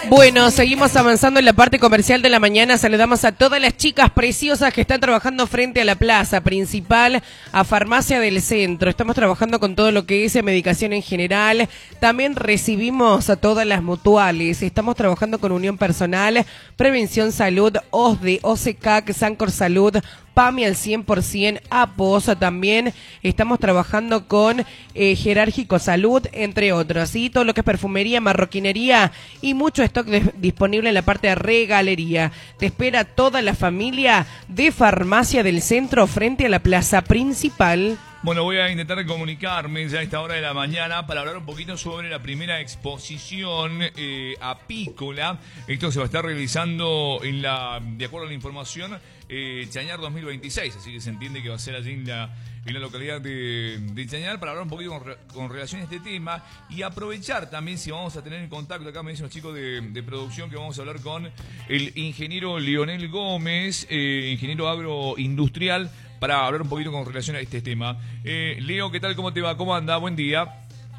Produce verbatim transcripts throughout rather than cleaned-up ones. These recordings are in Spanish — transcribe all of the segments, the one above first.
Bueno, seguimos avanzando en la parte comercial de la mañana. Saludamos a todas las chicas preciosas que están trabajando frente a la plaza principal, a Farmacia del Centro. Estamos trabajando con todo lo que es medicación en general. También recibimos a todas las mutuales. Estamos trabajando con Unión Personal, Prevención Salud, O S D E, O S E C A C, Sancor Salud, PAMI al cien por ciento, APOSA también. Estamos trabajando con eh, Jerárquico Salud, entre otros. Y todo lo que es perfumería, marroquinería y mucho stock de, disponible en la parte de regalería. Te espera toda la familia de Farmacia del Centro frente a la plaza principal. Bueno, voy a intentar comunicarme ya a esta hora de la mañana para hablar un poquito sobre la primera exposición eh, apícola. Esto se va a estar realizando en la, de acuerdo a la información, eh, Chañar dos mil veintiséis, así que se entiende que va a ser allí en la, en la localidad de, de Chañar, para hablar un poquito con, con relación a este tema y aprovechar también si vamos a tener en contacto, acá me dicen los chicos de, de producción que vamos a hablar con el ingeniero Leonel Gómez, eh, ingeniero agroindustrial, para hablar un poquito con relación a este tema. Eh, Leo, ¿qué tal? ¿Cómo te va? ¿Cómo anda? Buen día.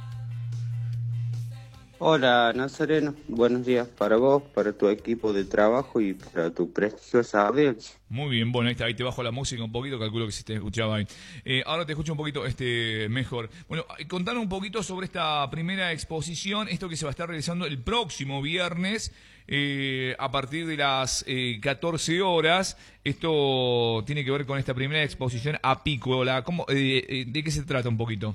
Hola, Nazareno. Buenos días para vos, para tu equipo de trabajo y para tu prestigiosa audiencia. Muy bien, bueno, ahí, está, ahí te bajo la música un poquito, calculo que se te escuchaba ahí. Eh, ahora te escucho un poquito este mejor. Bueno, contanos un poquito sobre esta primera exposición, esto que se va a estar realizando el próximo viernes, eh, a partir de las eh, catorce horas. Esto tiene que ver con esta primera exposición apícola. ¿Cómo, eh, eh, ¿De qué se trata un poquito?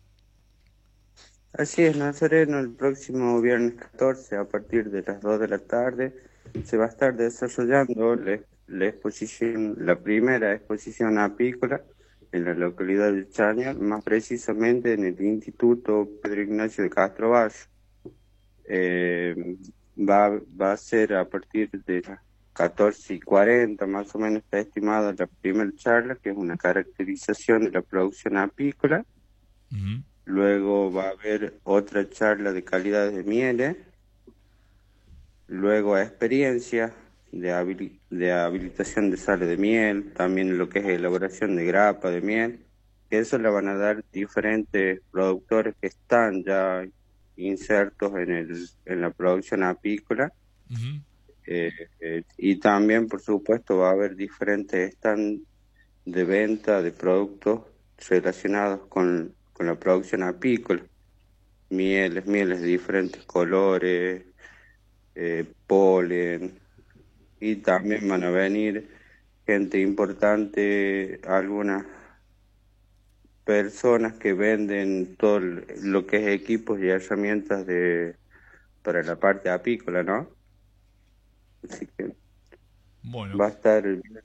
Así es, Nazareno, el próximo viernes catorce, a partir de las dos de la tarde, se va a estar desarrollando la, la exposición, la primera exposición apícola en la localidad de Chañar, más precisamente en el Instituto Pedro Ignacio de Castro Valle. Eh, va, va a ser a partir de las catorce y cuarenta, más o menos está estimada la primera charla, que es una caracterización de la producción apícola. Uh-huh. Luego va a haber otra charla de calidad de mieles, luego experiencias de, habil de habilitación de sales de miel, también lo que es elaboración de grapa de miel, que eso le van a dar diferentes productores que están ya insertos en, el, en la producción apícola. Uh-huh. eh, eh, y también, por supuesto, va a haber diferentes stands de venta de productos relacionados con con la producción apícola, mieles, mieles de diferentes colores, eh, polen, y también van a venir gente importante, algunas personas que venden todo lo que es equipos y herramientas de para la parte apícola, ¿no? Así que bueno. Va a estar...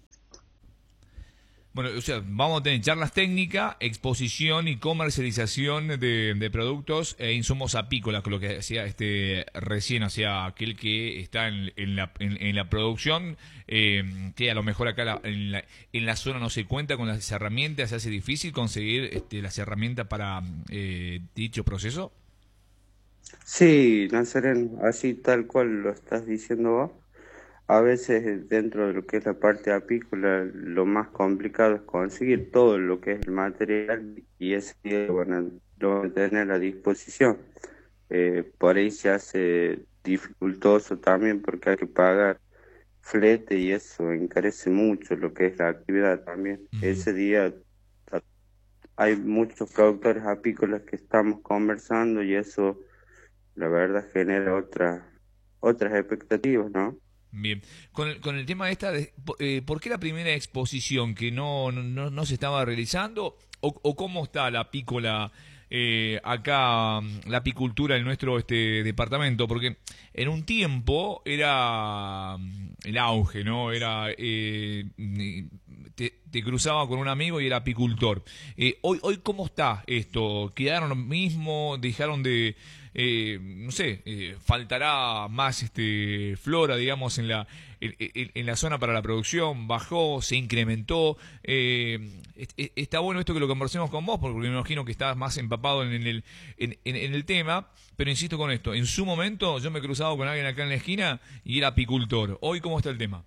Bueno, o sea, vamos a tener charlas técnicas, exposición y comercialización de, de productos e insumos apícolas, con lo que decía este recién, o sea, aquel que está en, en, la, en, en la producción, eh, que a lo mejor acá la, en, la, en la zona no se cuenta con las herramientas, se hace difícil conseguir este, las herramientas para eh, dicho proceso. Sí, Nazareno, así tal cual lo estás diciendo vos. A veces dentro de lo que es la parte apícola, lo más complicado es conseguir todo lo que es el material y ese día lo van a, lo van a tener a disposición. Eh, por ahí se hace dificultoso también porque hay que pagar flete y eso encarece mucho lo que es la actividad también. Uh-huh. Ese día hay muchos productores apícolas que estamos conversando y eso la verdad genera otra, otras expectativas, ¿no? Bien, con el, con el tema de esta, de, eh, ¿por qué la primera exposición que no, no, no se estaba realizando? ¿O, o cómo está la apícola eh, acá, la apicultura en nuestro este departamento? Porque en un tiempo era el auge, ¿no? Era eh, te, te cruzaba con un amigo y era apicultor. Eh, hoy, hoy ¿cómo está esto? ¿Quedaron lo mismo? ¿Dejaron de...? Eh, no sé, eh, faltará más este flora, digamos, en la en, en la zona para la producción, bajó, se incrementó. Eh, está bueno esto que lo conversemos con vos, porque me imagino que estás más empapado en el en, en, en el tema, pero insisto con esto, en su momento yo me he cruzado con alguien acá en la esquina y era apicultor. Hoy, ¿cómo está el tema?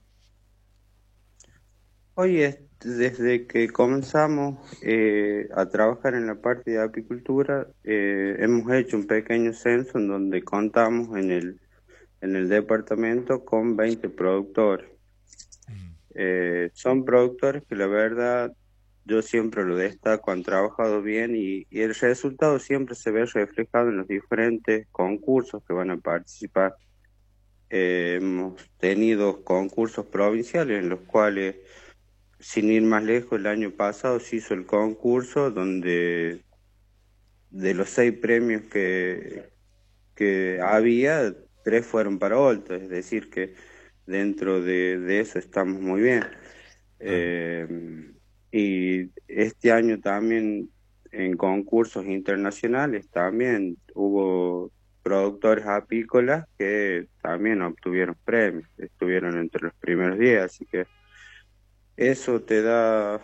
Hoy, es, desde que comenzamos eh, a trabajar en la parte de apicultura, eh, hemos hecho un pequeño censo en donde contamos en el en el departamento con veinte productores. Eh, son productores que la verdad yo siempre lo destaco, han trabajado bien y, y el resultado siempre se ve reflejado en los diferentes concursos que van a participar. Eh, hemos tenido concursos provinciales en los cuales, sin ir más lejos, el año pasado se hizo el concurso donde de los seis premios que, que había, tres fueron para Olta, es decir que dentro de, de eso estamos muy bien. Eh, y este año también en concursos internacionales también hubo productores apícolas que también obtuvieron premios, estuvieron entre los primeros días, así que eso te da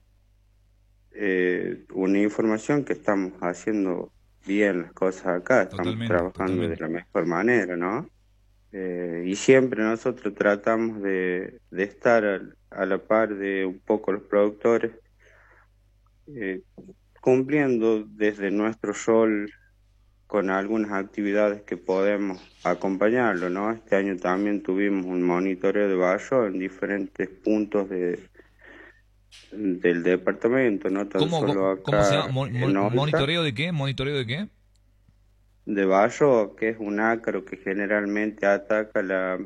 eh, una información que estamos haciendo bien las cosas acá, estamos Totalmente, trabajando totalmente. de la mejor manera, ¿no? Eh, y siempre nosotros tratamos de, de estar a, a la par de un poco los productores, eh, cumpliendo desde nuestro rol con algunas actividades que podemos acompañarlo, ¿no? Este año también tuvimos un monitoreo de barro en diferentes puntos de, del departamento, no tan ¿Cómo, solo cómo, cómo se llama? acá Mon- en mon- Olta, ¿Monitoreo de qué? ¿Monitoreo de qué? de barro, que es un ácaro que generalmente ataca la,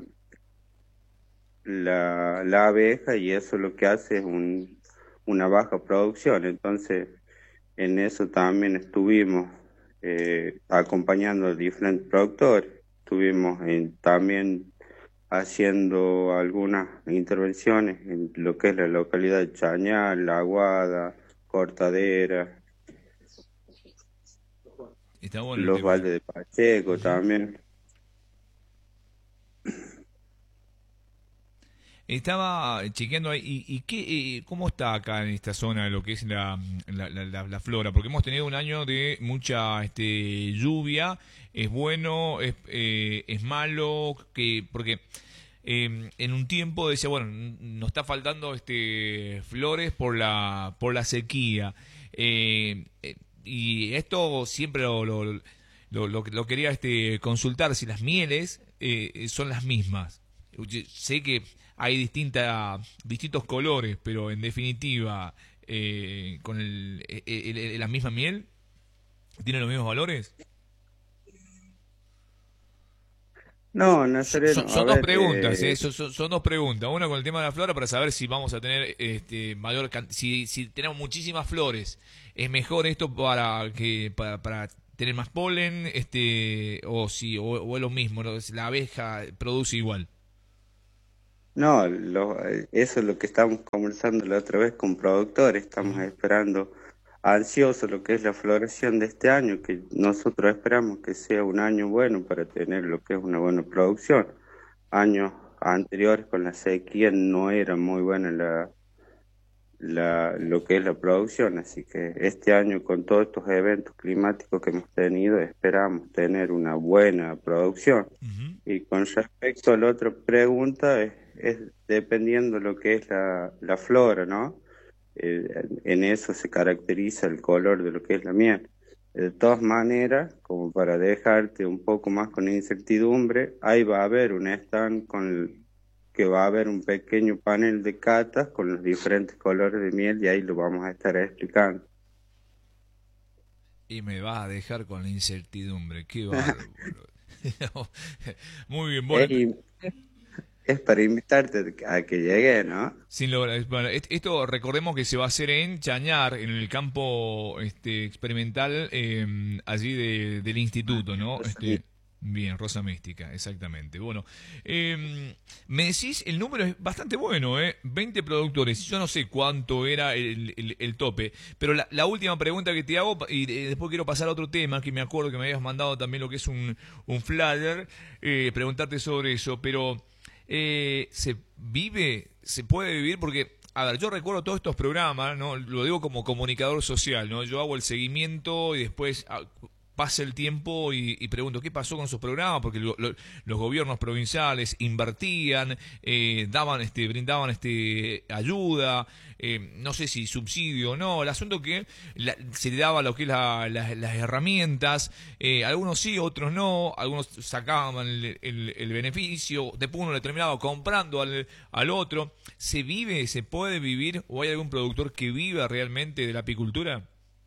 la, la abeja y eso lo que hace es un, una baja producción. Entonces, en eso también estuvimos eh, acompañando a diferentes productores. Estuvimos en- también haciendo algunas intervenciones en lo que es la localidad de Chañar, La Aguada, Cortadera, Está bueno el los tema. Valles de Pacheco Ujú. también. Estaba chequeando ahí, ¿y, y qué, eh, cómo está acá en esta zona lo que es la, la, la- la- la flora? Porque hemos tenido un año de mucha este, lluvia, es bueno, es, eh, es malo, que porque eh, en un tiempo decía, bueno, n- nos está faltando este flores por la, por la sequía. Eh, eh, y esto siempre lo, lo, lo, lo- lo quería este, consultar, si las mieles eh, son las mismas. Yo sé que hay distinta, distintos colores, pero en definitiva, eh, con el, el- el- la misma miel, ¿tiene los mismos valores? No, Son, Nazareno, a son dos ver, preguntas, ¿eh? eh, son, son- son dos preguntas. Una con el tema de la flora para saber si vamos a tener este mayor can- si, si tenemos muchísimas flores, ¿es mejor esto para que para, para tener más polen, este o si o, o es lo mismo, ¿no? La abeja produce igual? no, lo- eh, eso es lo que estamos conversando la otra vez con productores, estamos Ujú. esperando ansioso lo que es la floración de este año, que nosotros esperamos que sea un año bueno para tener lo que es una buena producción. Años anteriores con la sequía no era muy buena la, la, lo que es la producción, así que este año con todos estos eventos climáticos que hemos tenido esperamos tener una buena producción. Ujú. Y con respecto a la otra pregunta, es, es dependiendo lo que es la, la flora, ¿no? Eh, en eso se caracteriza el color de lo que es la miel. De todas maneras, como para dejarte un poco más con incertidumbre, ahí va a haber un stand con el- que va a haber un pequeño panel de catas con los diferentes colores de miel y ahí lo vamos a estar explicando. Y me vas a dejar con la incertidumbre, qué bárbaro. Muy bien, bueno, Es, es para invitarte a que llegue, ¿no? sin lograr, bueno, est- esto recordemos que se va a hacer en Chañar, en el campo este, experimental eh, allí de- del instituto, ¿no? Este, bien, Rosa Mística, exactamente. Bueno, eh, me decís, el número es bastante bueno, ¿eh? veinte productores, yo no sé cuánto era el, el- el tope, pero la, la última pregunta que te hago, y eh, después quiero pasar a otro tema, que me acuerdo que me habías mandado también lo que es un, un flyer, eh, preguntarte sobre eso, pero eh, ¿se vive, se puede vivir? Porque, a ver, yo recuerdo todos estos programas, ¿no? Lo digo como comunicador social, ¿no? Yo hago el seguimiento y después ah, pasa el tiempo y, y pregunto, ¿qué pasó con esos programas? Porque lo, lo, los gobiernos provinciales invertían, eh, daban, este, brindaban este, ayuda, eh, no sé si subsidio o no. El asunto que la, se le daba lo que es la, la, las herramientas, eh, algunos sí, otros no, algunos sacaban el, el, el beneficio, después uno le terminaba comprando al, al otro. ¿Se vive, se puede vivir o hay algún productor que viva realmente de la apicultura?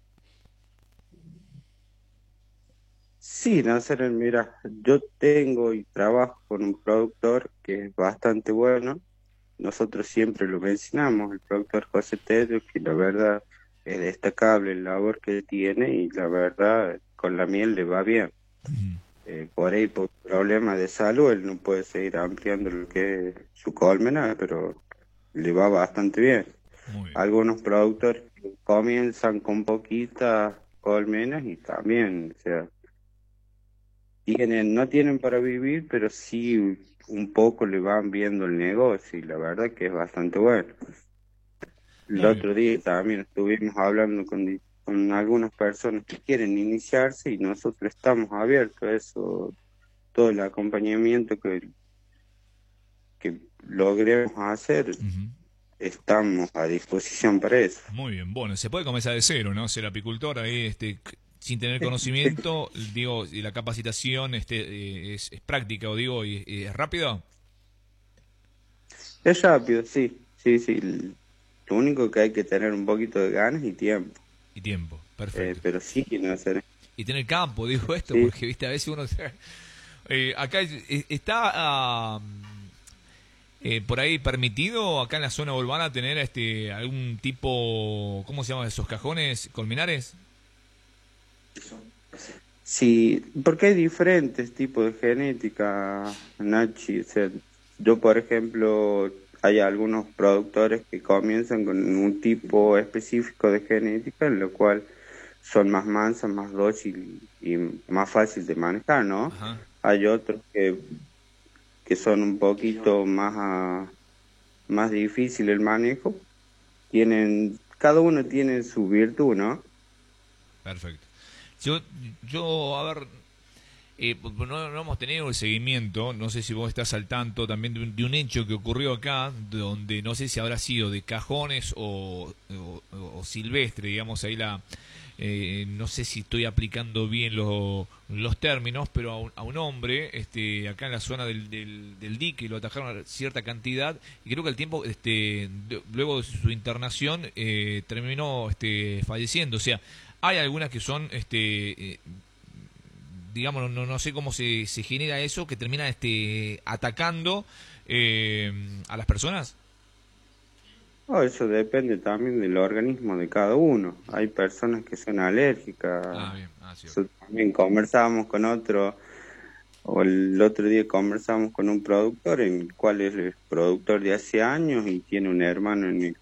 Sí, Nacer, mira, yo tengo y trabajo con un productor que es bastante bueno. Nosotros siempre lo mencionamos, el productor José Tello, que la verdad es destacable la labor que él tiene y la verdad con la miel le va bien. Uh-huh. Eh, por ahí, por problemas de salud, él no puede seguir ampliando lo que es su colmena, pero le va bastante bien. Muy bien. Algunos productores comienzan con poquitas colmenas y también, o sea, tienen, no tienen para vivir, pero sí un poco le van viendo el negocio y la verdad que es bastante bueno. El Muy bien. otro día también estuvimos hablando con, di- con algunas personas que quieren iniciarse y nosotros estamos abiertos a eso, todo el acompañamiento que, que logremos hacer, Uh-huh. estamos a disposición para eso. Muy bien. Bueno, se puede comenzar de cero, ¿no? Ser apicultor ahí, este, c- sin tener conocimiento, digo, y la capacitación este, eh, es, es práctica, o digo, y, y es rápido. Es rápido, sí, sí, sí. l- Lo único que hay que tener un poquito de ganas y tiempo, Y tiempo, eh, perfecto. pero sí quieren hacer. Y tener campo, digo esto, Sí. porque, viste, a veces uno... eh, acá es- es- está... ah, eh, por ahí permitido acá en la zona urbana tener este algún tipo, ¿cómo se llaman esos cajones colmenares? Sí, porque hay diferentes tipos de genética, Nachi. O sea, yo, por ejemplo, hay algunos productores que comienzan con un tipo específico de genética, en lo cual son más mansas, más dóciles y más fácil de manejar, ¿no? Ajá. Hay otros que, que son un poquito más, ah, más difícil el manejo. Tienen, cada uno tiene su virtud, ¿no? Perfecto. Yo, yo a ver, eh, no, no hemos tenido el seguimiento, no sé si vos estás al tanto también de un, de un hecho que ocurrió acá, donde no sé si habrá sido de cajones o, o, o silvestre, digamos, ahí la... Eh, no sé si estoy aplicando bien lo- los términos, pero a un, a un hombre, este, acá en la zona del, del, del dique, lo atajaron a cierta cantidad, y creo que al tiempo, este, de- luego de su internación, eh, terminó este, falleciendo. O sea, hay algunas que son, este, eh, digamos, no, no sé cómo se, se genera eso, que termina este, atacando eh, a las personas. Oh, eso depende también del organismo de cada uno. Hay personas que son alérgicas. Ah, bien, ah, sí. Eso también conversábamos con otro, o el otro día conversamos con un productor, en el cual es el productor de hace años y tiene un hermano en el